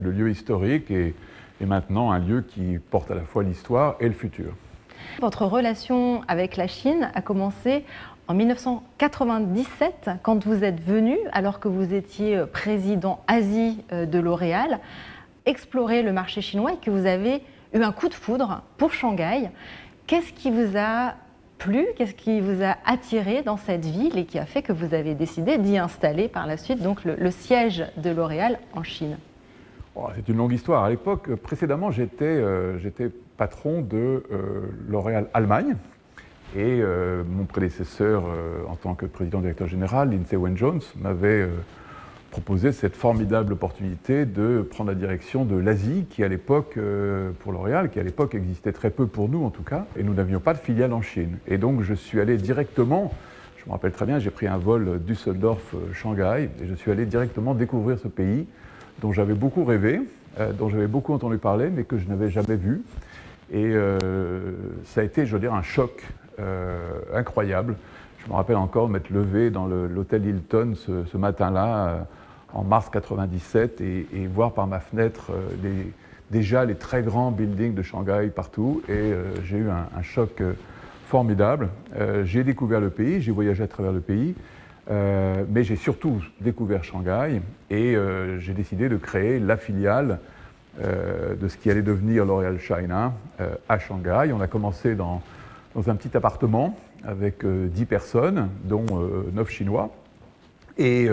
Le lieu historique est maintenant un lieu qui porte à la fois l'histoire et le futur. Votre relation avec la Chine a commencé en 1997, quand vous êtes venu, alors que vous étiez président Asie de L'Oréal, explorer le marché chinois et que vous avez eu un coup de foudre pour Shanghai. Qu'est-ce qui vous a plu, qu'est-ce qui vous a attiré dans cette ville et qui a fait que vous avez décidé d'y installer par la suite donc le siège de L'Oréal en Chine? C'est une longue histoire. À l'époque, précédemment, j'étais patron de L'Oréal Allemagne. Et mon prédécesseur en tant que président-directeur général, Lindsay Wynne-Jones, m'avait proposé cette formidable opportunité de prendre la direction de l'Asie, qui à l'époque, pour L'Oréal, qui à l'époque existait très peu pour nous en tout cas, et nous n'avions pas de filiale en Chine. Et donc je suis allé directement, je me rappelle très bien, j'ai pris un vol Düsseldorf-Shanghai, et je suis allé directement découvrir ce pays dont j'avais beaucoup rêvé, dont j'avais beaucoup entendu parler, mais que je n'avais jamais vu. Et ça a été, je veux dire, un choc incroyable. Je me rappelle encore m'être levé dans l'hôtel Hilton ce matin-là, en mars 97, et voir par ma fenêtre déjà les très grands buildings de Shanghai partout. Et j'ai eu un choc formidable. J'ai découvert le pays, j'ai voyagé à travers le pays, mais j'ai surtout découvert Shanghai et j'ai décidé de créer la filiale de ce qui allait devenir L'Oréal China à Shanghai. On a commencé dans un petit appartement avec 10 personnes, dont 9 Chinois. Et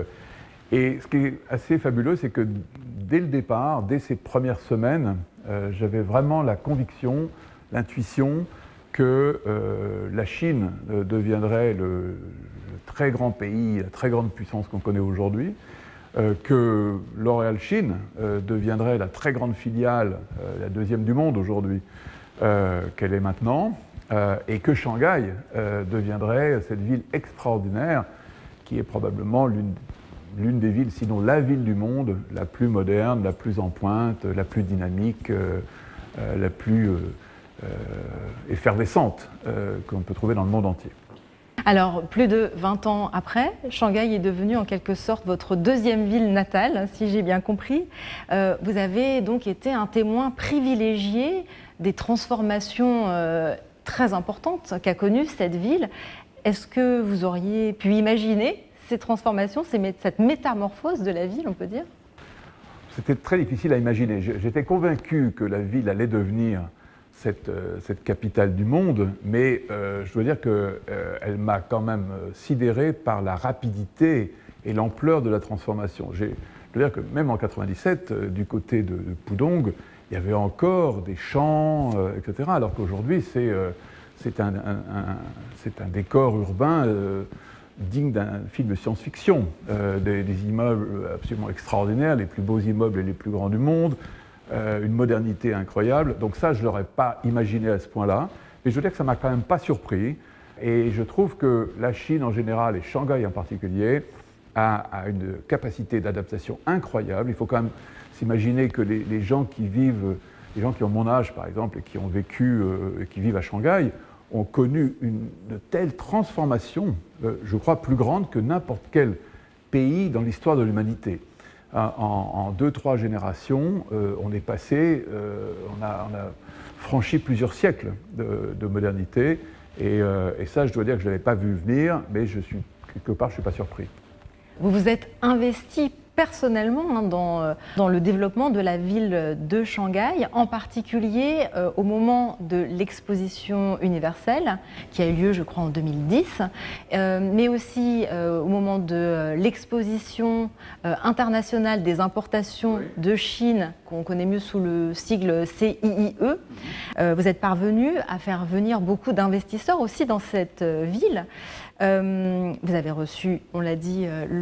ce qui est assez fabuleux, c'est que dès le départ, dès ces premières semaines, j'avais vraiment la conviction, l'intuition que la Chine deviendrait le très grand pays, la très grande puissance qu'on connaît aujourd'hui, que L'Oréal Chine deviendrait la très grande filiale, la deuxième du monde aujourd'hui, qu'elle est maintenant, et que Shanghai deviendrait cette ville extraordinaire qui est probablement l'une des villes, sinon la ville du monde, la plus moderne, la plus en pointe, la plus dynamique, la plus effervescente qu'on peut trouver dans le monde entier. Alors, plus de 20 ans après, Shanghai est devenue en quelque sorte votre deuxième ville natale, si j'ai bien compris. Vous avez donc été un témoin privilégié des transformations très importantes qu'a connues cette ville. Est-ce que vous auriez pu imaginer ces transformations, cette métamorphose de la ville, on peut dire? C'était très difficile à imaginer. J'étais convaincu que la ville allait devenir cette capitale du monde, mais je dois dire qu'elle m'a quand même sidéré par la rapidité et l'ampleur de la transformation. Je dois dire que même en 97, du côté de Pudong, il y avait encore des champs, etc., alors qu'aujourd'hui c'est un décor urbain digne d'un film de science-fiction, des immeubles absolument extraordinaires, les plus beaux immeubles et les plus grands du monde, une modernité incroyable. Donc ça, je ne l'aurais pas imaginé à ce point-là. Mais je veux dire que ça ne m'a quand même pas surpris. Et je trouve que la Chine en général, et Shanghai en particulier, a une capacité d'adaptation incroyable. Il faut quand même s'imaginer que les gens qui vivent, les gens qui ont mon âge par exemple, et qui ont vécu, qui vivent à Shanghai, ont connu de telles transformations, je crois, plus grandes que n'importe quel pays dans l'histoire de l'humanité. En 2-3 générations, on est passé, on a franchi plusieurs siècles de modernité, et ça, je dois dire que je ne l'avais pas vu venir, mais quelque part, je ne suis pas surpris. Vous vous êtes investi personnellement dans le développement de la ville de Shanghai, en particulier au moment de l'exposition universelle qui a eu lieu, je crois, en 2010, mais aussi au moment de l'exposition internationale des importations de Chine, qu'on connaît mieux sous le sigle CIIE. Vous êtes parvenu à faire venir beaucoup d'investisseurs aussi dans cette ville. Vous avez reçu, on l'a dit,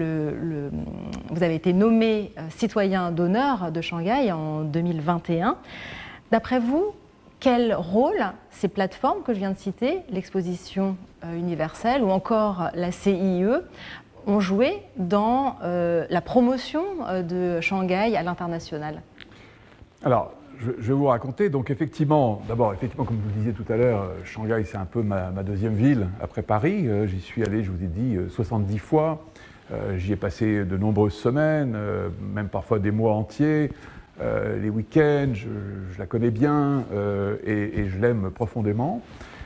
vous avez été nommé citoyen d'honneur de Shanghai en 2021. D'après vous, quel rôle ces plateformes que je viens de citer, l'exposition universelle ou encore la CIIE, ont joué dans la promotion de Shanghai à l'international? Alors, je vais vous raconter. Donc effectivement, d'abord, comme je vous le disais tout à l'heure, Shanghai, c'est un peu ma deuxième ville après Paris. J'y suis allé, je vous ai dit, 70 fois. J'y ai passé de nombreuses semaines, même parfois des mois entiers. les week-ends, je la connais bien et je l'aime profondément.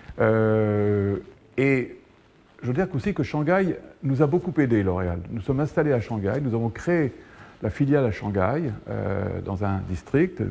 Et je veux dire aussi que Shanghai nous a beaucoup aidé, L'Oréal. Nous sommes installés à Shanghai, nous avons créé la filiale à Shanghai, dans un district.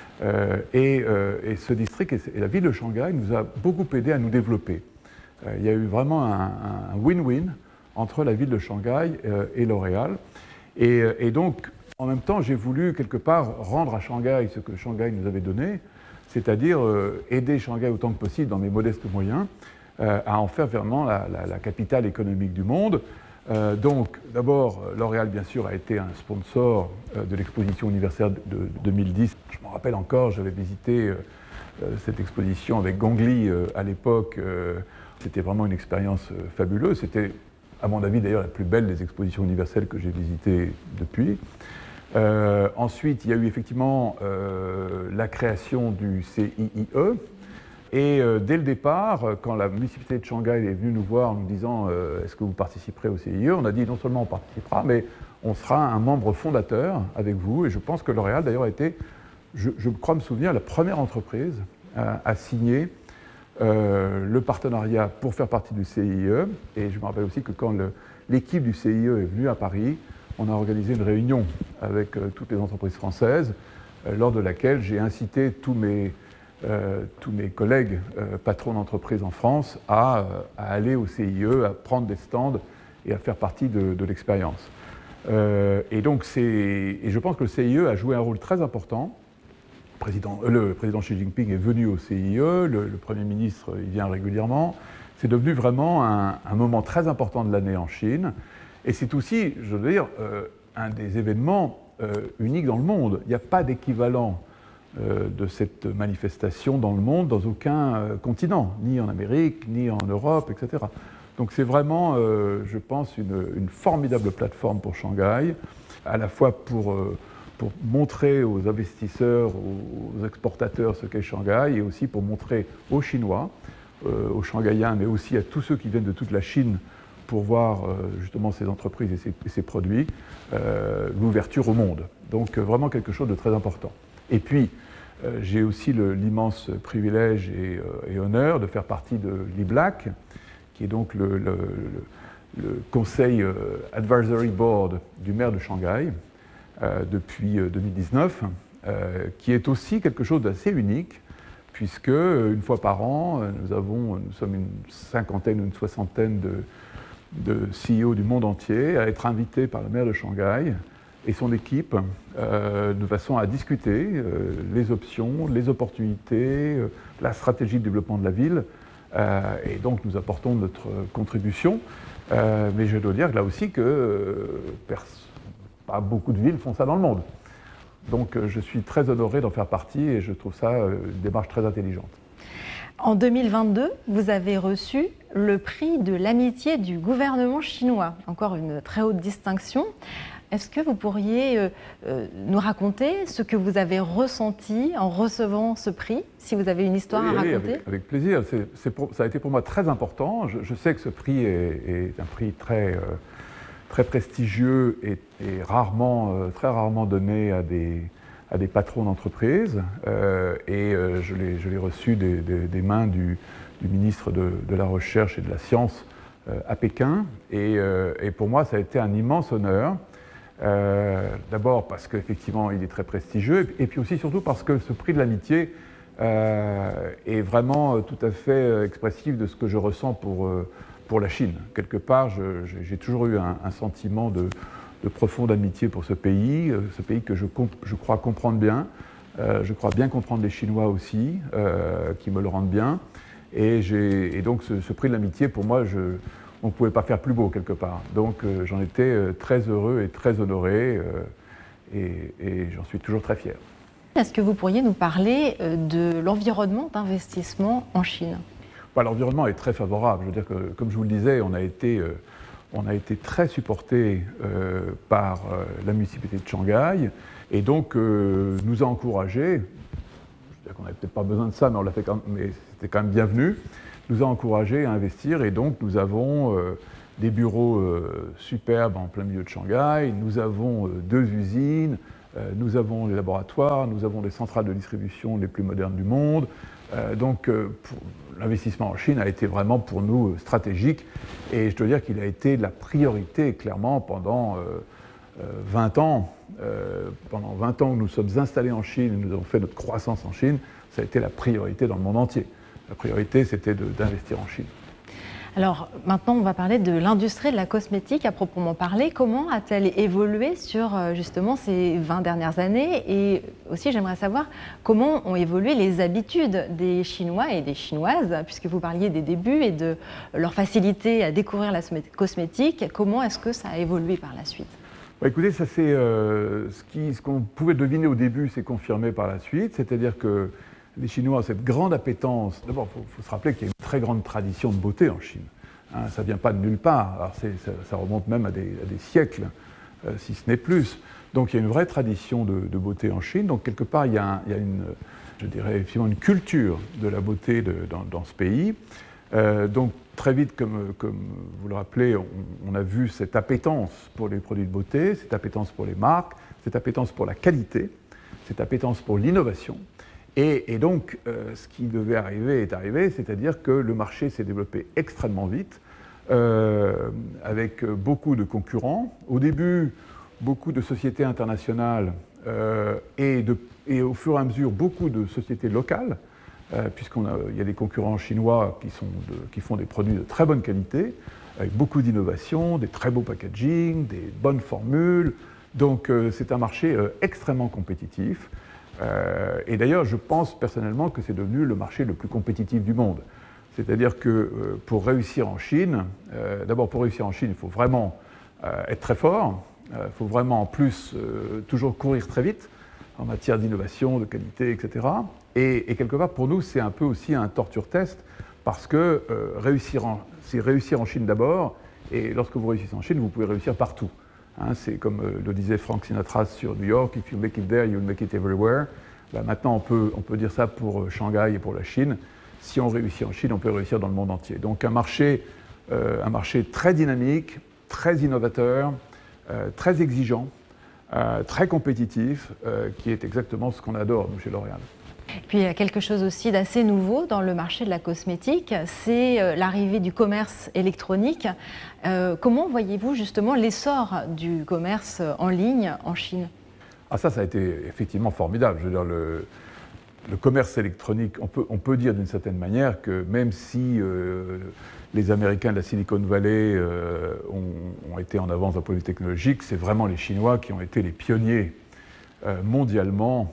Et ce district et la ville de Shanghai nous a beaucoup aidé à nous développer. Il y a eu vraiment un win-win entre la ville de Shanghai et L'Oréal. Et donc, en même temps, j'ai voulu quelque part rendre à Shanghai ce que Shanghai nous avait donné, c'est-à-dire aider Shanghai autant que possible dans mes modestes moyens à en faire vraiment la capitale économique du monde. Donc, d'abord, L'Oréal, bien sûr, a été un sponsor de l'exposition universelle de 2010. Je me rappelle encore, j'avais visité cette exposition avec Gong Li à l'époque. C'était vraiment une expérience fabuleuse. C'était, à mon avis, d'ailleurs, la plus belle des expositions universelles que j'ai visitées depuis. Ensuite, il y a eu effectivement la création du CIIE. Et dès le départ, quand la municipalité de Shanghai est venue nous voir en nous disant est-ce que vous participerez au CIE, on a dit non seulement on participera, mais on sera un membre fondateur avec vous. Et je pense que L'Oréal, d'ailleurs, a été, je crois me souvenir, la première entreprise à signer le partenariat pour faire partie du CIE. Et je me rappelle aussi que quand l'équipe du CIE est venue à Paris, on a organisé une réunion avec toutes les entreprises françaises, lors de laquelle j'ai incité tous mes collègues patrons d'entreprises en France à aller au CIE, à prendre des stands et à faire partie de l'expérience. Et je pense que le CIE a joué un rôle très important. Le président Xi Jinping est venu au CIE, le Premier ministre y vient régulièrement. C'est devenu vraiment un moment très important de l'année en Chine. Et c'est aussi, je veux dire, un des événements uniques dans le monde. Il n'y a pas d'équivalent de cette manifestation dans le monde, dans aucun continent, ni en Amérique, ni en Europe, etc. Donc c'est vraiment, je pense, une formidable plateforme pour Shanghai, à la fois pour montrer aux investisseurs, aux exportateurs ce qu'est Shanghai, et aussi pour montrer aux Chinois, aux Shanghaïens, mais aussi à tous ceux qui viennent de toute la Chine pour voir justement ces entreprises et ces produits, l'ouverture au monde. Donc vraiment quelque chose de très important. Et puis, j'ai aussi l'immense privilège et honneur de faire partie de l'IBLAC, qui est donc le conseil advisory board du maire de Shanghai depuis 2019, qui est aussi quelque chose d'assez unique, puisque une fois par an, nous sommes une cinquantaine ou une soixantaine de CEO du monde entier à être invités par le maire de Shanghai et son équipe de façon à discuter les options, les opportunités, la stratégie de développement de la ville. Et donc nous apportons notre contribution. Mais je dois dire là aussi que pas beaucoup de villes font ça dans le monde. Donc je suis très honoré d'en faire partie et je trouve ça une démarche très intelligente. En 2022, vous avez reçu le prix de l'amitié du gouvernement chinois, encore une très haute distinction. Est-ce que vous pourriez nous raconter ce que vous avez ressenti en recevant ce prix, si vous avez une histoire à raconter? Oui, avec plaisir. Ça a été pour moi très important. Je sais que ce prix est un prix très prestigieux et très rarement donné à des patrons d'entreprise. Je l'ai reçu des mains du ministre de la Recherche et de la Science à Pékin. Et pour moi, ça a été un immense honneur. D'abord parce qu'effectivement il est très prestigieux, et puis aussi surtout parce que ce prix de l'amitié est vraiment tout à fait expressif de ce que je ressens pour la Chine. Quelque part, j'ai toujours eu un sentiment de profonde amitié pour ce pays que je crois comprendre bien. Je crois bien comprendre les Chinois aussi, qui me le rendent bien. Et donc ce prix de l'amitié, pour moi, on ne pouvait pas faire plus beau quelque part. Donc j'en étais très heureux et très honoré et j'en suis toujours très fier. Est-ce que vous pourriez nous parler de l'environnement d'investissement en Chine? L'environnement est très favorable. Je veux dire que, comme je vous le disais, on a été très supporté par la municipalité de Shanghai et donc nous a encouragés, je veux dire qu'on n'avait peut-être pas besoin de ça, mais on l'a fait mais c'était quand même bienvenu, nous a encouragés à investir et donc nous avons des bureaux superbes en plein milieu de Shanghai, nous avons 2 usines Nous avons les laboratoires, nous avons les centrales de distribution les plus modernes du monde. L'investissement en Chine a été vraiment pour nous stratégique. Et je dois dire qu'il a été la priorité, clairement, pendant 20 ans. Pendant 20 ans que nous sommes installés en Chine et nous avons fait notre croissance en Chine, ça a été la priorité dans le monde entier. La priorité, c'était d'investir en Chine. Alors maintenant, on va parler de l'industrie de la cosmétique à proprement parler. Comment a-t-elle évolué sur justement ces 20 dernières années? Et aussi, j'aimerais savoir comment ont évolué les habitudes des Chinois et des Chinoises, puisque vous parliez des débuts et de leur facilité à découvrir la cosmétique. Comment est-ce que ça a évolué par la suite? Écoutez, ça c'est ce qu'on pouvait deviner au début, c'est confirmé par la suite, c'est-à-dire que les Chinois ont cette grande appétence. D'abord, il faut se rappeler qu'il y a une très grande tradition de beauté en Chine. Ça ne vient pas de nulle part. Alors ça remonte même à des siècles, si ce n'est plus. Donc il y a une vraie tradition de beauté en Chine. Donc quelque part, il y a une, je dirais, effectivement une culture de la beauté dans ce pays. Donc très vite, comme vous le rappelez, on a vu cette appétence pour les produits de beauté, cette appétence pour les marques, cette appétence pour la qualité, cette appétence pour l'innovation. Et donc, ce qui devait arriver est arrivé, c'est-à-dire que le marché s'est développé extrêmement vite, avec beaucoup de concurrents. Au début, beaucoup de sociétés internationales et au fur et à mesure, beaucoup de sociétés locales, puisqu'il y a des concurrents chinois qui font des produits de très bonne qualité, avec beaucoup d'innovation, des très beaux packaging, des bonnes formules. Donc, c'est un marché extrêmement compétitif. Et d'ailleurs, je pense personnellement que c'est devenu le marché le plus compétitif du monde. C'est-à-dire que pour réussir en Chine, d'abord pour réussir en Chine, il faut vraiment être très fort, il faut vraiment en plus toujours courir très vite en matière d'innovation, de qualité, etc. Et quelque part, pour nous, c'est un peu aussi un torture test, parce que c'est réussir en Chine d'abord, et lorsque vous réussissez en Chine, vous pouvez réussir partout. C'est comme le disait Frank Sinatra sur New York, if you make it there, you'll make it everywhere. Maintenant, on peut dire ça pour Shanghai et pour la Chine. Si on réussit en Chine, on peut réussir dans le monde entier. Donc un marché très dynamique, très innovateur, très exigeant, très compétitif, qui est exactement ce qu'on adore, nous, chez L'Oréal. Puis il y a quelque chose aussi d'assez nouveau dans le marché de la cosmétique, c'est l'arrivée du commerce électronique. Comment voyez-vous justement l'essor du commerce en ligne en Chine? Ça a été effectivement formidable. Je veux dire, le commerce électronique, on peut dire d'une certaine manière que même si les Américains de la Silicon Valley ont été en avance d'un point de vue technologique, c'est vraiment les Chinois qui ont été les pionniers mondialement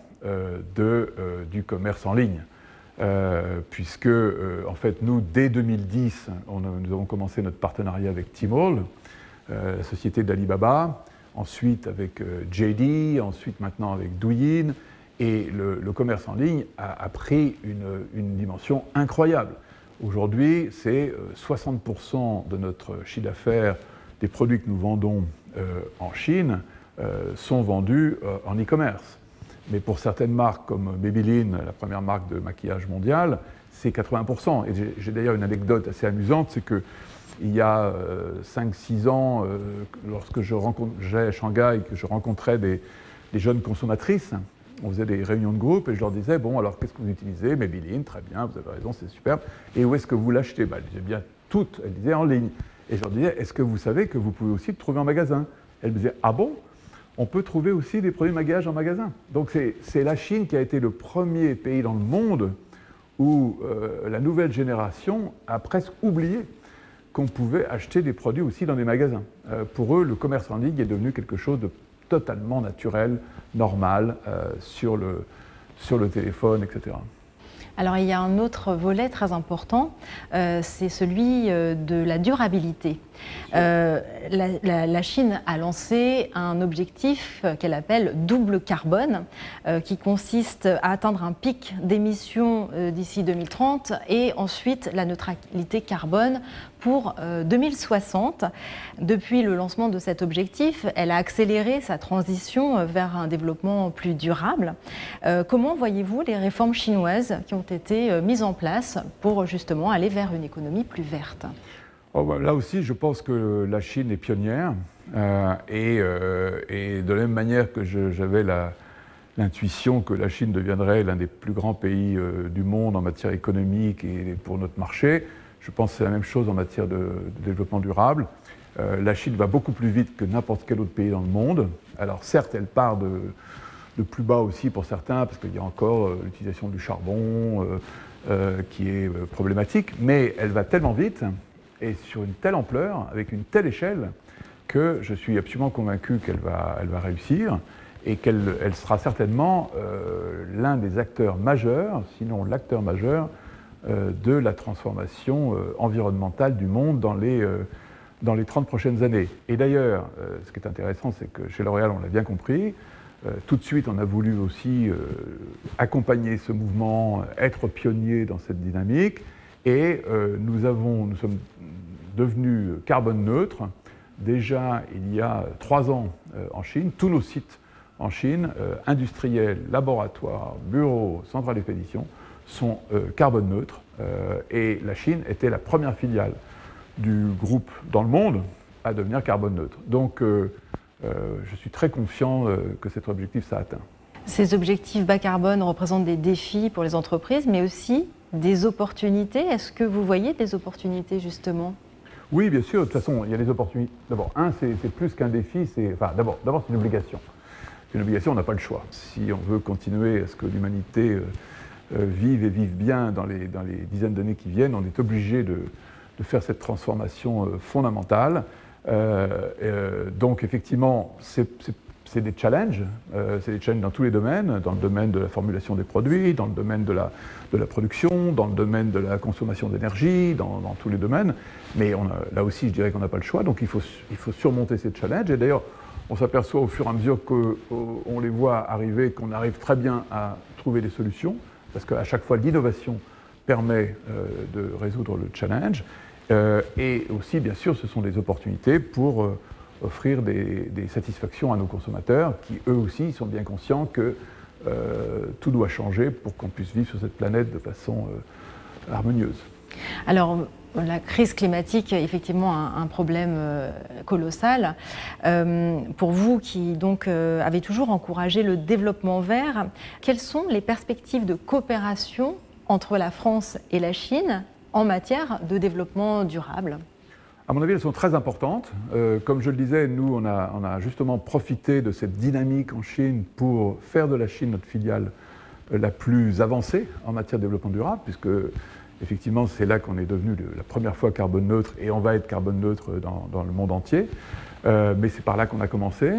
du commerce en ligne. Puisque, en fait, nous, dès 2010, nous avons commencé notre partenariat avec Tmall, la société d'Alibaba, ensuite avec JD, ensuite maintenant avec Douyin, et le commerce en ligne a pris une dimension incroyable. Aujourd'hui, c'est 60% de notre chiffre d'affaires des produits que nous vendons en Chine sont vendus en e-commerce. Mais pour certaines marques comme Maybelline, la première marque de maquillage mondiale, c'est 80%. Et j'ai d'ailleurs une anecdote assez amusante, c'est qu'il y a 5-6 ans, lorsque j'allais à Shanghai et que je rencontrais des jeunes consommatrices, on faisait des réunions de groupe et je leur disais, bon, alors qu'est-ce que vous utilisez? Maybelline, très bien, vous avez raison, c'est superbe. Et où est-ce que vous l'achetez? Elles disaient bien toutes, elles disaient en ligne. Et je leur disais, est-ce que vous savez que vous pouvez aussi le trouver en magasin? Elles me disaient, ah bon? On peut trouver aussi des produits de maquillage en magasin. Donc c'est la Chine qui a été le premier pays dans le monde où la nouvelle génération a presque oublié qu'on pouvait acheter des produits aussi dans des magasins. Pour eux, le commerce en ligne est devenu quelque chose de totalement naturel, normal, sur le téléphone, etc. Alors il y a un autre volet très important, c'est celui de la durabilité. La Chine a lancé un objectif qu'elle appelle double carbone, qui consiste à atteindre un pic d'émissions d'ici 2030 et ensuite la neutralité carbone pour 2060. Depuis le lancement de cet objectif, elle a accéléré sa transition vers un développement plus durable. Comment voyez-vous les réformes chinoises qui ont été mises en place pour justement aller vers une économie plus verte? Là aussi, je pense que la Chine est pionnière. Et de la même manière que j'avais l'intuition que la Chine deviendrait l'un des plus grands pays du monde en matière économique et pour notre marché, je pense que c'est la même chose en matière de développement durable. La Chine va beaucoup plus vite que n'importe quel autre pays dans le monde. Alors certes, elle part de plus bas aussi pour certains, parce qu'il y a encore l'utilisation du charbon qui est problématique, mais elle va tellement vite et sur une telle ampleur, avec une telle échelle, que je suis absolument convaincu qu'elle va réussir et qu'elle sera certainement l'un des acteurs majeurs, sinon l'acteur majeur, de la transformation environnementale du monde dans les 30 prochaines années. Et d'ailleurs, ce qui est intéressant, c'est que chez L'Oréal, on l'a bien compris, tout de suite, on a voulu aussi accompagner ce mouvement, être pionnier dans cette dynamique, et nous sommes devenus carbone neutre déjà il y a 3 ans en Chine. Tous nos sites en Chine, industriels, laboratoires, bureaux, centrales d'expédition, sont carbone neutres, et la Chine était la première filiale du groupe dans le monde à devenir carbone neutre. Donc je suis très confiant que cet objectif sera atteint. Ces objectifs bas carbone représentent des défis pour les entreprises, mais aussi des opportunités. Est-ce que vous voyez des opportunités justement ? Oui, bien sûr. De toute façon, il y a des opportunités. D'abord, c'est plus qu'un défi. D'abord, c'est une obligation. C'est une obligation, on n'a pas le choix. Si on veut continuer à ce que l'humanité vive bien dans les dizaines d'années qui viennent, on est obligé de faire cette transformation fondamentale. Donc effectivement, c'est des challenges. C'est des challenges dans tous les domaines, dans le domaine de la formulation des produits, dans le domaine de la production, dans le domaine de la consommation d'énergie, dans tous les domaines. Mais là aussi, je dirais qu'on n'a pas le choix. Donc il faut surmonter ces challenges. Et d'ailleurs, on s'aperçoit au fur et à mesure qu'on les voit arriver, qu'on arrive très bien à trouver des solutions, parce qu'à chaque fois, l'innovation permet de résoudre le challenge. Et aussi, bien sûr, ce sont des opportunités pour offrir des satisfactions à nos consommateurs qui, eux aussi, sont bien conscients que tout doit changer pour qu'on puisse vivre sur cette planète de façon harmonieuse. Alors, la crise climatique est effectivement un problème colossal. Pour vous qui donc avez toujours encouragé le développement vert, quelles sont les perspectives de coopération entre la France et la Chine en matière de développement durable ? À mon avis, elles sont très importantes. Comme je le disais, nous, on a justement profité de cette dynamique en Chine pour faire de la Chine notre filiale la plus avancée en matière de développement durable, puisque effectivement, c'est là qu'on est devenu la première fois carbone neutre, et on va être carbone neutre dans le monde entier. Mais c'est par là qu'on a commencé,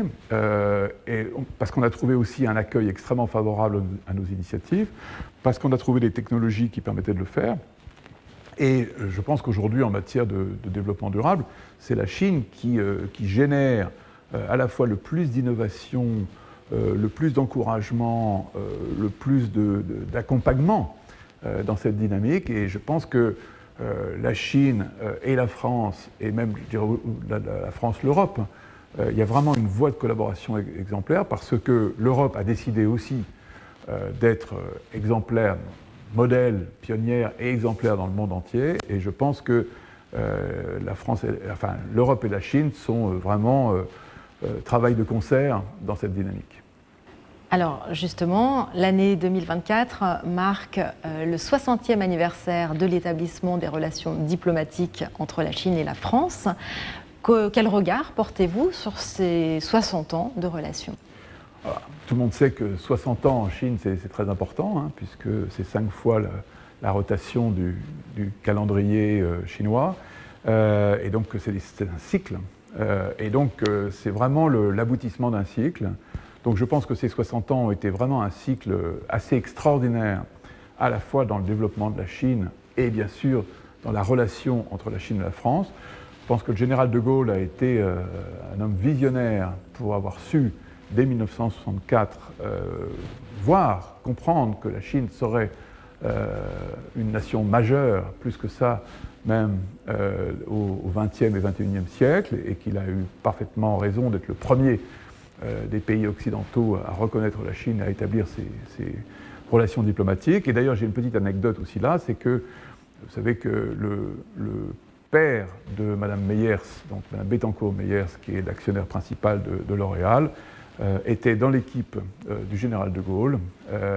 parce qu'on a trouvé aussi un accueil extrêmement favorable à nos initiatives, parce qu'on a trouvé des technologies qui permettaient de le faire. Et je pense qu'aujourd'hui, en matière de développement durable, c'est la Chine qui génère à la fois le plus d'innovation, le plus d'encouragement, le plus d'accompagnement dans cette dynamique. Et je pense que la Chine et la France, et même, je dirais, la France, l'Europe, il y a vraiment une voie de collaboration exemplaire, parce que l'Europe a décidé aussi d'être exemplaire, modèle, pionnière et exemplaire dans le monde entier. Et je pense que l'Europe et la Chine sont vraiment travaillent de concert dans cette dynamique. Alors justement, l'année 2024 marque le 60e anniversaire de l'établissement des relations diplomatiques entre la Chine et la France. Quel regard portez-vous sur ces 60 ans de relations ? Alors, tout le monde sait que 60 ans en Chine, c'est très important, hein, puisque c'est 5 fois la rotation du calendrier chinois, et donc c'est un cycle. Et donc c'est vraiment l'aboutissement d'un cycle. Donc je pense que ces 60 ans ont été vraiment un cycle assez extraordinaire, à la fois dans le développement de la Chine et bien sûr dans la relation entre la Chine et la France. Je pense que le général de Gaulle a été un homme visionnaire pour avoir su, dès 1964, voir, comprendre que la Chine serait une nation majeure, plus que ça, même au XXe et XXIe siècle, et qu'il a eu parfaitement raison d'être le premier des pays occidentaux à reconnaître la Chine et à établir ses relations diplomatiques. Et d'ailleurs, j'ai une petite anecdote aussi là, c'est que vous savez que le père de Mme Meyers, donc Mme Bettencourt Meyers, qui est l'actionnaire principal de L'Oréal, était dans l'équipe du général de Gaulle